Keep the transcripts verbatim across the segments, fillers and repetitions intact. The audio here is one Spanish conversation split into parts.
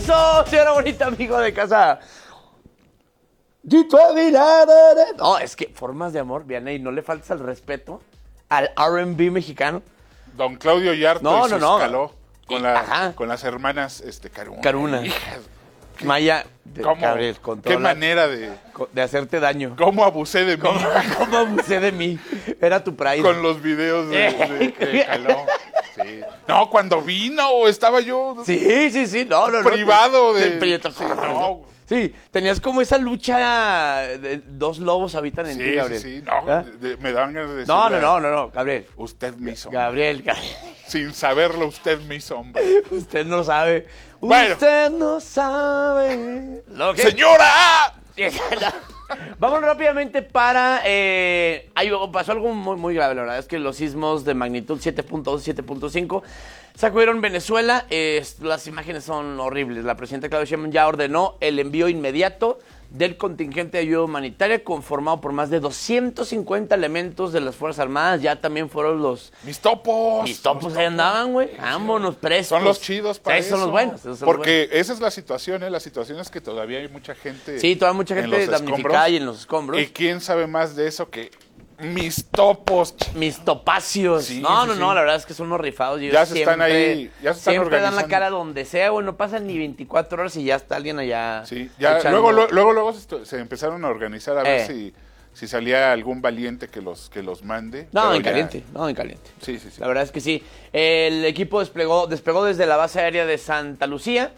aplauso, señora bonita, amigo de casa. No, es que formas de amor, Vianney, no le faltes al respeto al R and B mexicano. Don Claudio Yarto No, y no, su no. escaló con, la, Ajá. con las hermanas este, Caruna. Caruna. Hijas, Maya, de, ¿cómo, Gabriel, con qué toda la- manera de... de hacerte daño. ¿Cómo abusé de mí? ¿Cómo, cómo abusé de mí? Era tu pride. Con los videos de, de, de Caló. Sí. No, cuando vino estaba yo Sí, sí, sí. No, no, no. privado de... Prieto. Sí, no. Sí, tenías como esa lucha de dos lobos habitan en Sí, ti, sí, Gabriel. sí. No, ¿Ah? de- me dan ganas de decirle, No, no, no, no, no, Gabriel. Usted me hizo. Gabriel, Gabriel. Sin saberlo, usted me hizo hombre. Usted no sabe. Bueno. Usted no sabe. Lo que... ¡Señora! Vamos rápidamente para... Eh, hay- pasó algo muy, muy grave, la verdad. Es que los sismos de magnitud siete punto dos y siete punto cinco sacudieron Venezuela. Eh, las imágenes son horribles. La presidenta Claudia Sheinbaum ya ordenó el envío inmediato del contingente de ayuda humanitaria conformado por más de doscientos cincuenta elementos de las Fuerzas Armadas. Ya también fueron los... Mis topos. Mis topos ahí andaban, güey. Vámonos, prestos. Son los chidos para Sí, eso. son los buenos. esos son los Porque buenos. esa es la situación, ¿eh? La situación es que todavía hay mucha gente... Sí, todavía mucha en gente los damnificada escombros. y en los escombros. ¿Y quién sabe más de eso que mis topos? Mis topacios. Sí, no, sí, no, sí. no, la verdad es que son unos rifados. Yo Ya se siempre, están ahí, ya se están siempre dan la organizando. cara donde sea, güey. No pasan ni veinticuatro horas y ya está alguien allá. Sí, ya echando- luego, luego, luego, luego se, estu- se empezaron a organizar a ver Eh. si, si salía algún valiente que los, que los mande. No, pero en ya- caliente, no, en caliente. Sí, sí, sí. La verdad es que sí. El equipo desplegó, desplegó desde la base aérea de Santa Lucía.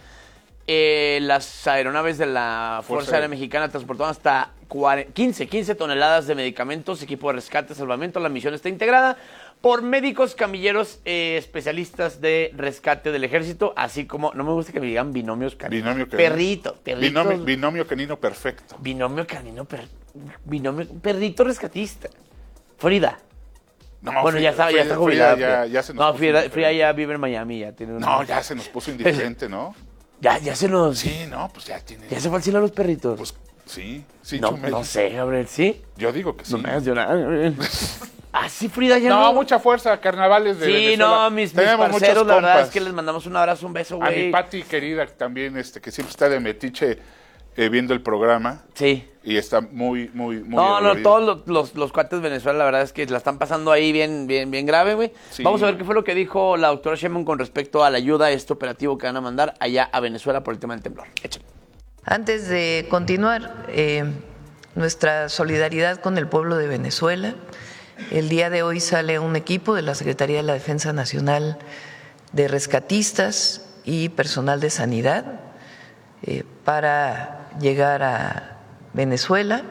Eh, las aeronaves de la Fuerza, Fuerza Aérea Aérea. Mexicana transportaron hasta cuarenta, quince, quince toneladas de medicamentos, equipo de rescate, salvamento. La misión está integrada por médicos, camilleros, eh, especialistas de rescate del ejército, así como, no me gusta que me digan binomios caninos. Binomio canino. Perrito, perrito. Binomio, binomio canino perfecto. Binomio canino, per- binomio, perrito rescatista. Frida. No, bueno, Frida- ya está, ya Frida- está jubilada. Frida ya, Frida. ya se nos no, puso Frida, indiferente. Frida ya vive en Miami, ya tiene una... No, ya se nos puso indiferente, ¿no? Ya, ya se nos... Sí, no, pues ya tiene... Ya se fue al cielo a los perritos. Pues sí, sí, no, Chumel. no sé, Gabriel, ¿sí? Yo digo que sí. No me hagas llorar, Gabriel. Ah, sí, Frida, ya No, no... mucha fuerza, carnavales de Sí, Venezuela. no, mis, mis Tenemos parceros, muchos la verdad compas. es que les mandamos un abrazo, un beso, A güey. mi Pati querida también, este, que siempre está de metiche eh, viendo el programa. Sí. Y está muy, muy, muy No, no, dolorida. todos los, los, los cuates de Venezuela, la verdad es que la están pasando ahí bien, bien, bien grave, güey. Sí. Vamos a ver qué fue lo que dijo la doctora Sheinbaum con respecto a la ayuda a este operativo que van a mandar allá a Venezuela por el tema del temblor. Échale. Antes de continuar, eh, nuestra solidaridad con el pueblo de Venezuela. El día de hoy sale un equipo de la Secretaría de la Defensa Nacional de rescatistas y personal de sanidad eh, para llegar a Venezuela.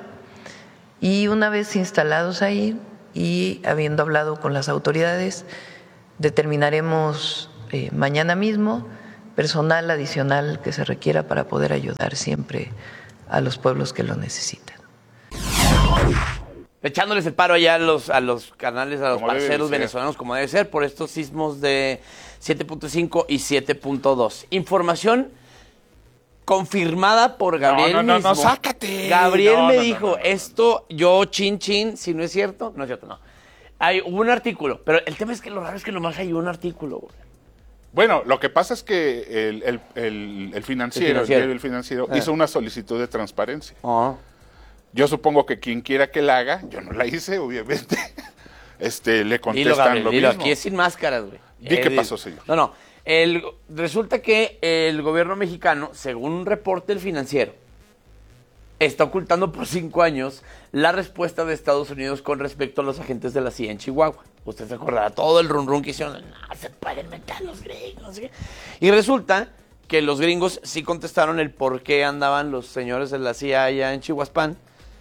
Y una vez instalados ahí y habiendo hablado con las autoridades, determinaremos eh, mañana mismo personal adicional que se requiera para poder ayudar siempre a los pueblos que lo necesitan. Echándoles el paro allá a los, a los canales, a los Como debe de parceros ser. venezolanos, como debe ser, por estos sismos de siete punto cinco y siete punto dos. Información confirmada por Gabriel no, no, mismo. no, sácate. Gabriel No, me no, no, dijo, no, no. esto, yo chin chin, si no es cierto, no es cierto, no. Hay hubo un artículo, pero el tema es que lo raro es que nomás hay un artículo, güey. Bueno, lo que pasa es que el, el, el, el financiero, El financiero. el, el financiero Ah. hizo una solicitud de transparencia. Oh. Yo supongo que quien quiera que la haga, yo no la hice, obviamente, este, le Dilo, contestan Gabriel, lo dilo, mismo. aquí es sin máscaras, güey. Di qué di- pasó, señor. No, no. El, resulta que el gobierno mexicano, según un reporte del Financiero, está ocultando por cinco años la respuesta de Estados Unidos con respecto a los agentes de la C I A en Chihuahua. Usted se acordará todo el run run que hicieron. No se pueden meter los gringos. no sé qué. Y resulta que los gringos sí contestaron el por qué andaban los señores de la C I A allá en Chihuaspán.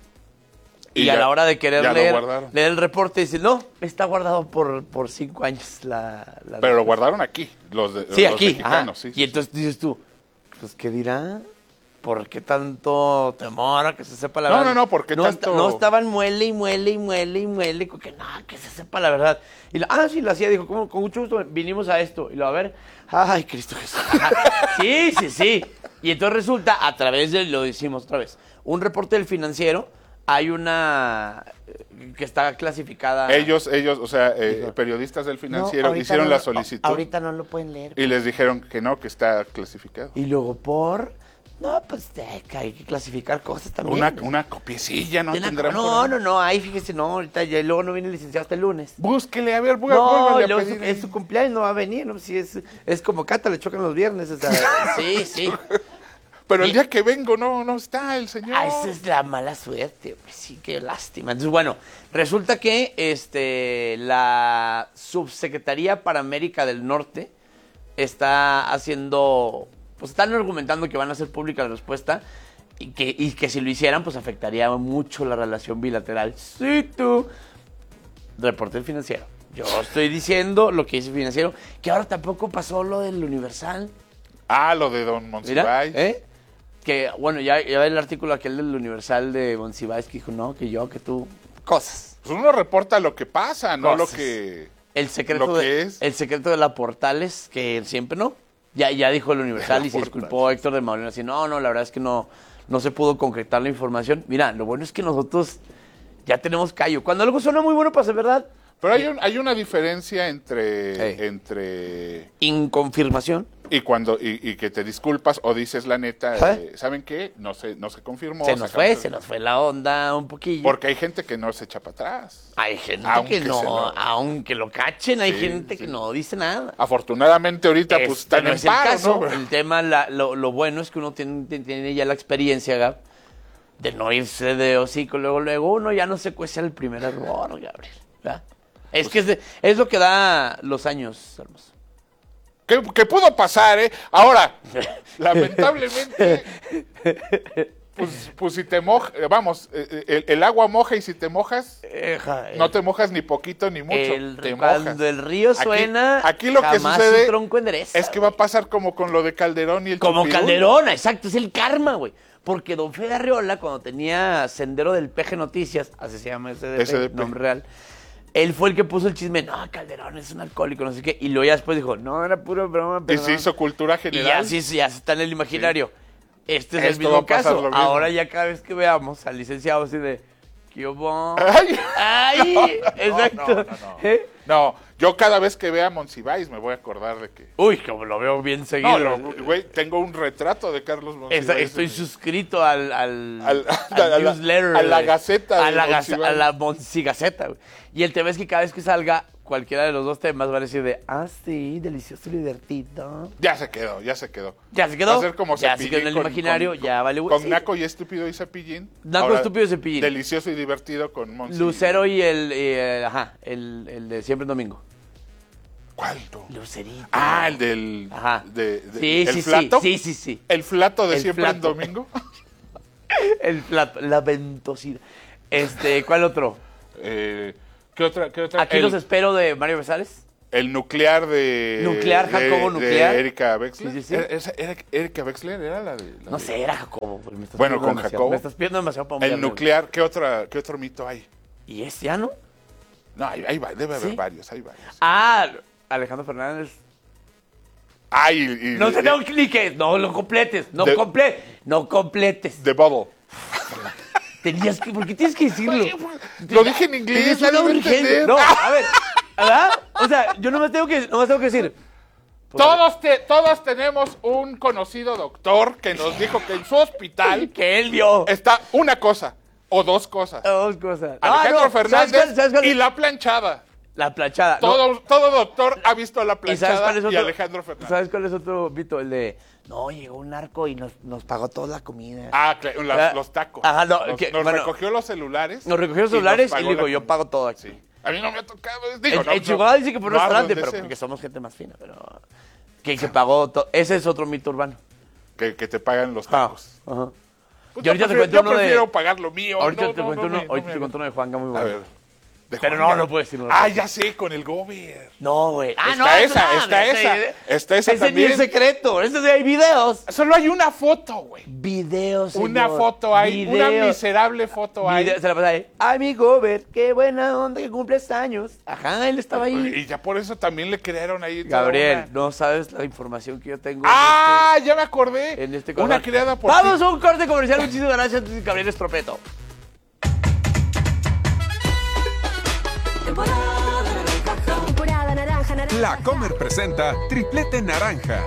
Y, Y a ya- la hora de querer ya lo leer, guardaron. leer el reporte, dice, no, está guardado por, por cinco años la... la Pero lo guardaron aquí, los, de, Sí, los aquí. mexicanos. ajá. Sí, y sí, entonces dices tú, pues, ¿qué dirá? ¿Por qué tanto temor a que se sepa la No, verdad? no, no, ¿por qué no tanto? no estaban muele y muele y muele y muele, con que no, que se sepa la verdad. Y la, ah, sí, lo hacía, dijo, ¿cómo? Con mucho gusto vinimos a esto. Y lo, a ver, ay, Cristo Jesús. sí, sí, sí. Y entonces resulta, a través de, lo decimos otra vez, un reporte del Financiero hay una eh, que está clasificada. Ellos, ellos, o sea, eh, periodistas del Financiero No, hicieron no, la solicitud. Ahorita no lo pueden leer. Y les dijeron que no, que está clasificado. Y luego por... No, pues eh, que hay que clasificar cosas también. Una, una copiecilla, ¿no? De la- tendrán por no, ahí? no, no, ahí fíjese, no, ahorita ya luego no viene el licenciado hasta el lunes. Búsquele, a ver, vuelva- No, vuélvale y a luego es pedir su, ahí. es su cumpleaños, no va a venir, ¿no? Si es, es como Cata, le chocan los viernes, o sea, sí, sí. Pero el y- día que vengo no, no está el señor. Ah, esa es la mala suerte, pues sí, qué lástima. Entonces, bueno, resulta que este la Subsecretaría para América del Norte está haciendo, pues están argumentando que van a hacer pública la respuesta y que, y que si lo hicieran, pues afectaría mucho la relación bilateral. Sí, tú. Reporte del Financiero. Yo estoy diciendo lo que dice el Financiero, que ahora tampoco pasó lo del Universal. Ah, lo de Don Mira, Monsiváis. ¿eh? Que, bueno, ya, ya ve el artículo aquel del Universal de Monsiváis que dijo, no, que yo, que tú, cosas. Pues uno reporta lo que pasa, no lo Cosas. que... El secreto, Lo que de, es. el secreto de la Portales, que siempre no. Ya, ya dijo el Universal La y se Portales. disculpó Héctor de Maulina, así, no, no, la verdad es que no, no se pudo concretar la información. Mira, lo bueno es que nosotros ya tenemos callo. Cuando algo suena muy bueno para ser verdad, Pero hay, un, hay una diferencia entre... Sí. entre inconfirmación. y cuando y, y que te disculpas o dices la neta, Ajá. eh, ¿saben qué? No se, no se confirmó. Se nos sacamos- fue, se nos fue la onda un poquillo. Porque hay gente que no se echa para atrás. Hay gente Aunque que se no, lo- aunque lo cachen, hay Sí, gente sí. que no dice nada. Afortunadamente ahorita pues Este están no en es el paro, caso. ¿no? El tema, la- lo, lo bueno es que uno tiene, tiene ya la experiencia, Gab, de no irse de hocico luego, luego uno ya no se cuece el primer error, Gabriel. ¿verdad? Es que es, de- es lo que da los años, hermoso. ¿Qué, qué pudo pasar, eh? Ahora, lamentablemente, pues, pues si te mojas, vamos, eh, el, el agua moja y si te mojas, Eja, no te mojas ni poquito ni mucho, el- te cuando mojas. el río Aquí- suena, aquí, lo que jamás sucede su tronco endereza, es que va a pasar como con lo de Calderón y el Como Chupirul. Calderón, exacto, es el karma, güey. Porque don Fede Arriola, cuando tenía Sendero del Peje Noticias, así se llama S D P, S D P. nombre real, él fue el que puso el chisme, no, Calderón es un alcohólico, no sé qué, y luego ya después dijo, no, era puro broma, Y perdón. se hizo cultura Y ya, general. sí, sí, ya está en el imaginario. Este es Esto el mismo va a pasar caso. lo mismo. Ahora ya cada vez que veamos al licenciado así de, ¿qué hubo? Ay. ¡Ay! No, Exacto. no, no, no. ¿Eh? No, yo cada vez que vea a Monsiváis me voy a acordar de que... Uy, como lo veo bien seguido. No, lo- güey, tengo un retrato de Carlos Monsiváis. Esa- estoy en mi- suscrito al, al, Al- al a la- newsletter. a la güey. Gaceta A de la, gace- Monsiváis. a la Monsigaceta, güey. Y el tema es que cada vez que salga cualquiera de los dos temas va a decir de, ah, sí, delicioso y divertido. Ya se quedó, ya se quedó. Ya se quedó. Va a ser como ya se Cepillín quedó en el con- imaginario, con- ya vale, güey. Con Sí. Naco y Estúpido y Cepillín. Naco, Ahora, Estúpido y Cepillín. Delicioso y divertido con Monsi. Lucero y el, y el- ajá, el, el de siempre en domingo. ¿Cuál? tú? Lucerito. Ah, el del... Ajá. de- de- Sí, ¿el sí, flato? sí, sí, sí, sí. El flato de El siempre en flato. domingo. El plato, la ventosidad. Este, ¿cuál otro? Eh, ¿Qué otra? Qué otra? Aquí el, los espero de Mario Besares. el nuclear de... Nuclear, de- Jacobo de Nuclear. Erika Wexler. Sí, sí, sí. ¿Era- esa- era- Erika Wexler era la de... la No de- sé, era Jacobo. pues, me estás Bueno, pidiendo con demasiado. Jacobo. Me estás pidiendo demasiado para un El viernes. nuclear, ¿qué, otra, ¿qué otro mito hay? ¿Y es ya no? No, hay, hay va- debe haber ¿Sí? varios, hay varios. Ah, Alejandro Fernández. Ah, y, y- No te y- tengo cliques. No lo completes. No De- comple No completes. The Bubble. Tenías que. ¿Por qué tienes que decirlo? Lo dije en inglés, Tenías ya una lo voy a urgencia. entender. No, a ver. ¿Verdad? O sea, yo no me tengo que, no me tengo que decir. Todos, te- todos tenemos un conocido doctor que nos dijo que en su hospital Que él vio. está una cosa o dos cosas. Dos cosas. Alejandro Ah, no, Fernández ¿sabes cuál- sabes cuál? y la planchada. La planchada. ¿no? Todo, todo doctor ha visto a la ¿Y sabes planchada cuál es y, otro? Alejandro Fernández. ¿Sabes cuál es otro mito? El de, no, llegó un narco y nos, nos pagó toda la comida. Ah, claro, las- Ah, los tacos. ajá, no, nos que- nos bueno, recogió los celulares. Nos recogió los y nos celulares y, pagó le digo, la yo comida. pago todo aquí. Sí. A mí no me ha tocado. Digo, En, no, en no, Chihuahua dice que por un no a restaurante, donde pero sea. porque somos gente más fina, pero que, que pagó todo. Ese es otro mito urbano. Que, que te pagan los Ah, tacos. ajá. Pues Yo ahorita te prefiero, cuento yo uno de- prefiero pagar lo mío. Ahorita no, te no, cuento no uno, me- no ahorita me- te cuento uno de Juanga muy A bueno. ver. de Pero Juanga. no, no puedo decirlo. Ah, ya sé, con el Gober. No, güey. Ah, Está no, eso esa, no, está ese- esa, está esa ese ni también. es secreto. Ese sí hay videos. Solo hay una foto, güey. Videos, Una señor. foto hay, una Videos. miserable foto hay. Video- se la pasa ahí. Ay, mi Gober, qué buena onda que cumples años. Ajá, él estaba ahí. Y ya por eso también le crearon ahí toda Gabriel, una- no sabes la información que yo tengo. ¡Ah! Ya me acordé. En este, en este una canal. creada por Vamos ti. a un corte comercial. Muchísimas gracias, Gabriel Estropeto. La Comer presenta Triplete Naranja.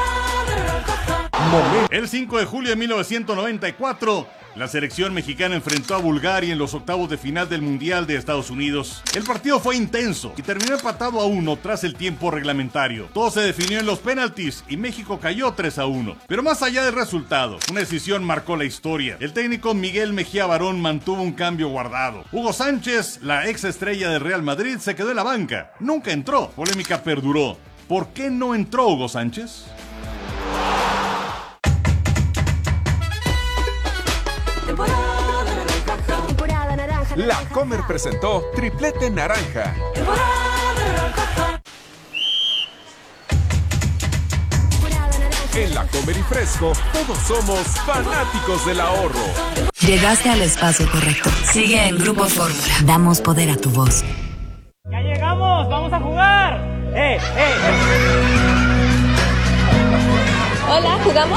El cinco de julio de mil novecientos noventa y cuatro, la selección mexicana enfrentó a Bulgaria en los octavos de final del Mundial de Estados Unidos. El partido fue intenso y terminó empatado a uno tras el tiempo reglamentario. Todo se definió en los penaltis y México cayó tres a uno. Pero más allá del resultado, una decisión marcó la historia. El técnico Miguel Mejía Barón mantuvo un cambio guardado. Hugo Sánchez, la ex estrella del Real Madrid, se quedó en la banca. Nunca entró. Polémica perduró. ¿Por qué no entró Hugo Sánchez? La Comer presentó Triplete Naranja. En La Comer y Fresco, todos somos fanáticos del ahorro. Llegaste al espacio correcto. Sigue en Grupo Fórmula. Damos poder a tu voz. ¡Ya llegamos! ¡Vamos a jugar! ¡Eh, eh! Hola, ¿jugamos?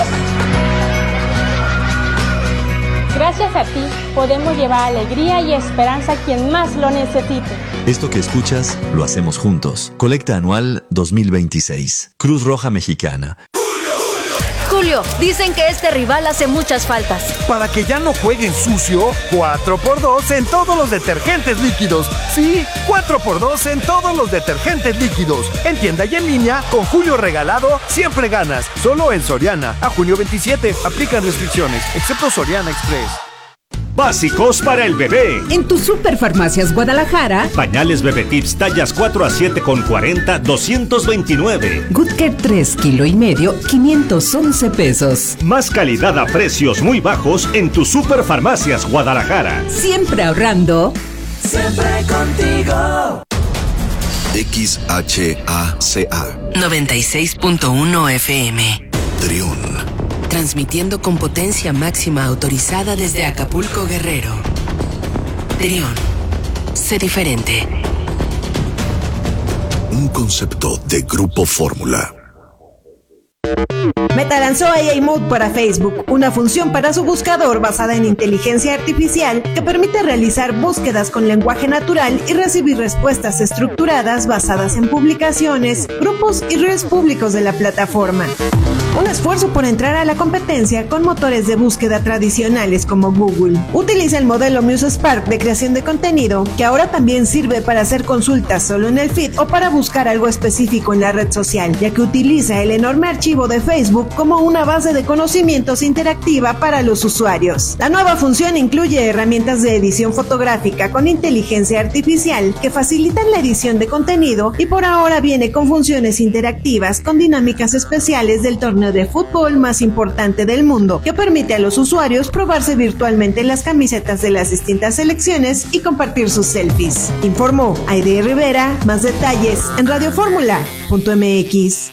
Gracias a ti, podemos llevar alegría y esperanza a quien más lo necesite. Esto que escuchas, lo hacemos juntos. Colecta anual dos mil veintiséis. Cruz Roja Mexicana. Julio, dicen que este rival hace muchas faltas. Para que ya no jueguen sucio, cuatro por dos en todos los detergentes líquidos. Sí, cuatro por dos en todos los detergentes líquidos. En tienda y en línea, con Julio regalado, siempre ganas. Solo en Soriana. A junio veintisiete, aplican restricciones, excepto Soriana Express. Básicos para el bebé. En tu Superfarmacias Guadalajara. Pañales Bebé Tips tallas cuatro a siete con cuarenta, doscientos veintinueve. Good Care tres kilo y medio, quinientos once pesos. Más calidad a precios muy bajos en tu Superfarmacias Guadalajara. Siempre ahorrando. Siempre contigo. X H A C A noventa y seis punto uno F M. Trión. Transmitiendo con potencia máxima autorizada desde Acapulco, Guerrero. Trión. Sé diferente. Un concepto de Grupo Fórmula. Meta lanzó A I Mode para Facebook, una función para su buscador basada en inteligencia artificial que permite realizar búsquedas con lenguaje natural y recibir respuestas estructuradas basadas en publicaciones, grupos y redes públicos de la plataforma. Un esfuerzo por entrar a la competencia con motores de búsqueda tradicionales como Google. Utiliza el modelo MuseSpark de creación de contenido, que ahora también sirve para hacer consultas solo en el feed o para buscar algo específico en la red social, ya que utiliza el enorme archivo de Facebook como una base de conocimientos interactiva para los usuarios. La nueva función incluye herramientas de edición fotográfica con inteligencia artificial que facilitan la edición de contenido y por ahora viene con funciones interactivas con dinámicas especiales del torneo de fútbol más importante del mundo, que permite a los usuarios probarse virtualmente las camisetas de las distintas selecciones y compartir sus selfies. Informó Aide Rivera. Más detalles en radioformula punto m x.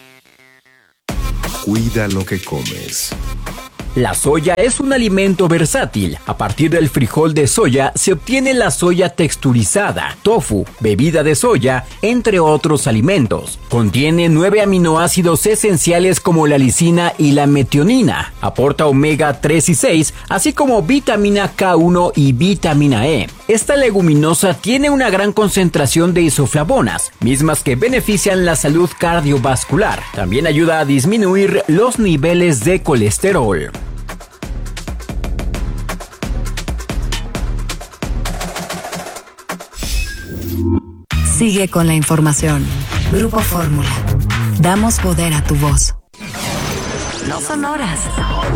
Cuida lo que comes. La soya es un alimento versátil. A partir del frijol de soya se obtiene la soya texturizada, tofu, bebida de soya, entre otros alimentos. Contiene nueve aminoácidos esenciales como la lisina y la metionina. Aporta omega tres y seis, así como vitamina K uno y vitamina E. Esta leguminosa tiene una gran concentración de isoflavonas, mismas que benefician la salud cardiovascular. También ayuda a disminuir los niveles de colesterol. Sigue con la información. Grupo Fórmula. Damos poder a tu voz. No son horas,